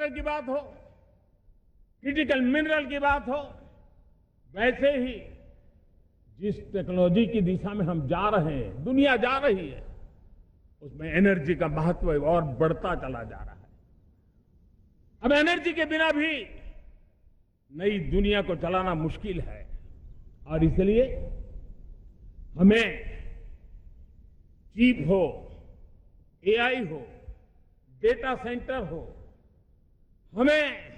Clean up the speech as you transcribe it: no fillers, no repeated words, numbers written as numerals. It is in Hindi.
सेक्टर की बात हो, क्रिटिकल मिनरल की बात हो, वैसे ही जिस टेक्नोलॉजी की दिशा में हम जा रहे हैं, दुनिया जा रही है, उसमें एनर्जी का महत्व और बढ़ता चला जा रहा है। अब एनर्जी के बिना भी नई दुनिया को चलाना मुश्किल है और इसलिए हमें चिप हो, एआई हो, डेटा सेंटर हो, हमें